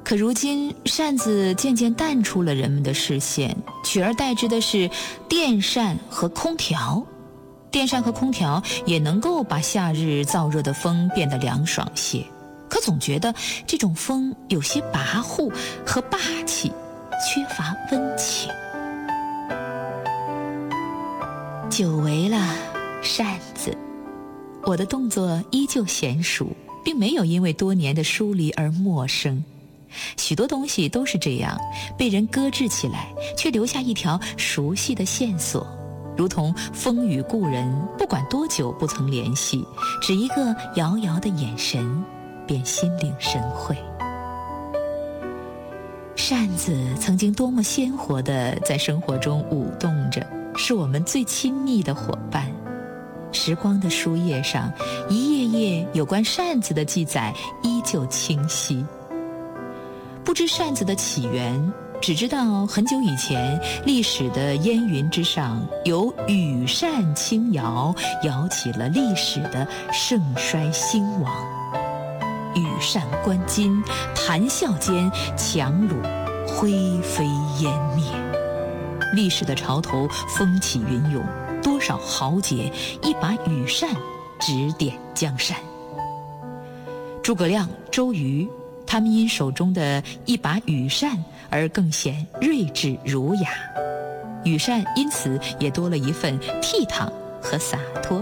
可如今扇子渐渐淡出了人们的视线，取而代之的是电扇和空调。电扇和空调也能够把夏日燥热的风变得凉爽些，可总觉得这种风有些跋扈和霸气，缺乏温情。久违了扇子，我的动作依旧娴熟，并没有因为多年的疏离而陌生。许多东西都是这样，被人搁置起来，却留下一条熟悉的线索，如同风雨故人，不管多久不曾联系，只一个遥遥的眼神，便心领神会。扇子曾经多么鲜活地在生活中舞动着，是我们最亲密的伙伴。时光的书页上，一页页有关扇子的记载依旧清晰。不知扇子的起源，只知道很久以前，历史的烟云之上，有羽扇轻摇，摇起了历史的盛衰兴亡。羽扇纶巾，谈笑间，樯橹灰飞烟灭。历史的潮头风起云涌，多少豪杰一把羽扇指点江山。诸葛亮、周瑜，他们因手中的一把羽扇而更显睿智儒雅，羽扇因此也多了一份倜傥和洒脱。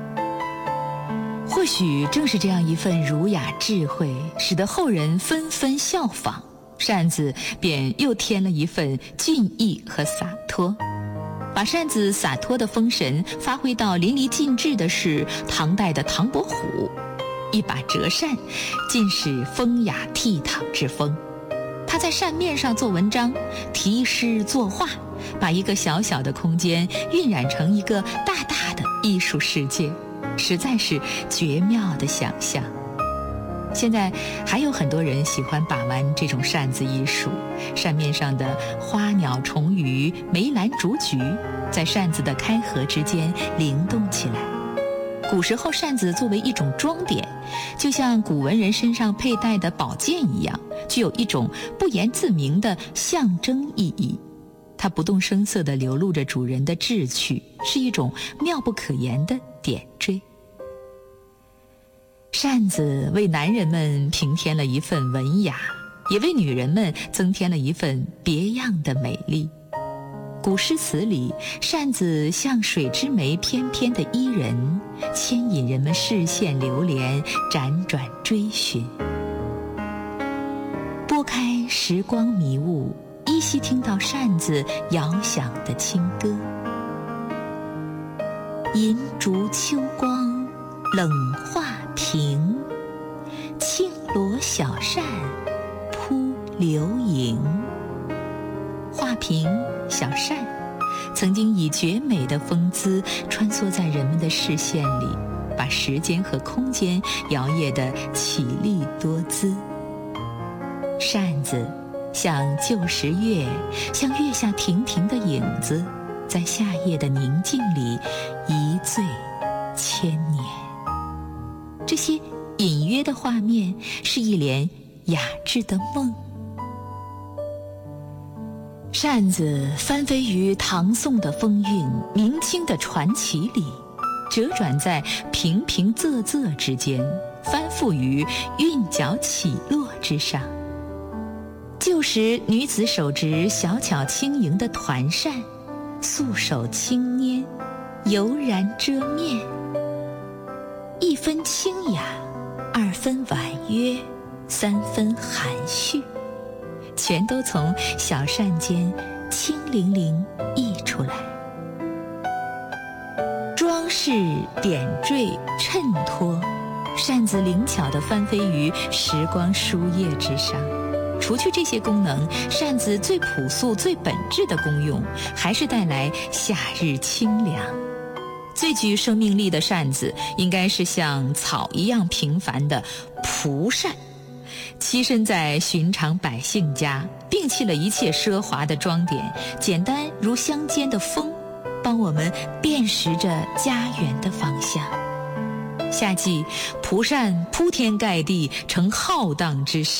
或许正是这样一份儒雅智慧，使得后人纷纷效仿，扇子便又添了一份俊逸和洒脱。把扇子洒脱的风神发挥到淋漓尽致的是唐代的唐伯虎，一把折扇尽是风雅倜傥之风。他在扇面上做文章，题诗作画，把一个小小的空间晕染成一个大大的艺术世界，实在是绝妙的想象。现在还有很多人喜欢把玩这种扇子艺术，扇面上的花鸟虫鱼、梅兰竹菊，在扇子的开合之间灵动起来。古时候扇子作为一种装点，就像古文人身上佩戴的宝剑一样，具有一种不言自明的象征意义。它不动声色地流露着主人的志趣，是一种妙不可言的点缀。扇子为男人们平添了一份文雅，也为女人们增添了一份别样的美丽。古诗词里，扇子像水之湄翩翩的伊人，牵引人们视线流连，辗转追寻。拨开时光迷雾，依稀听到扇子遥响的清歌。银烛秋光冷画屏，轻罗小扇扑流萤。画屏、小扇曾经以绝美的风姿穿梭在人们的视线里，把时间和空间摇曳得绮丽多姿。扇子像旧时月，像月下亭亭的影子，在夏夜的宁静里一醉千年。这些隐约的画面是一帘雅致的梦。扇子翻飞于唐宋的风韵、明清的传奇里，折转在平平仄仄之间，翻覆于韵脚起落之上。旧时女子手执小巧轻盈的团扇，素手轻拈，悠然遮面。一分清雅，二分婉约，三分含蓄，全都从小扇间轻灵灵溢出来。装饰、点缀、衬托，扇子灵巧地翻飞于时光书页之上。除去这些功能，扇子最朴素、最本质的功用，还是带来夏日清凉。最具生命力的扇子，应该是像草一样平凡的蒲扇，栖身在寻常百姓家，摒弃了一切奢华的装点，简单如乡间的风，帮我们辨识着家园的方向。夏季，蒲扇铺天盖地，成浩荡之势。